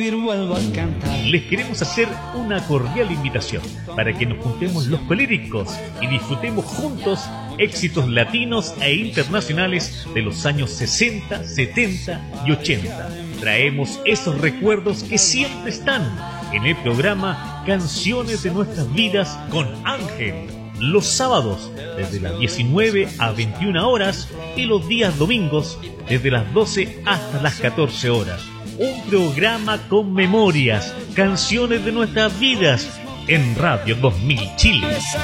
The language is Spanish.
Vuelvo a cantar. Les queremos hacer una cordial invitación para que nos juntemos los colíricos y disfrutemos juntos éxitos latinos e internacionales de los años 60, 70 y 80. Traemos esos recuerdos que siempre están en el programa Canciones de Nuestras Vidas con Ángel. Los sábados desde las 19 a 21 horas y los días domingos desde las 12 hasta las 14 horas. Un programa con memorias, canciones de nuestras vidas en Radio 2000 Chile.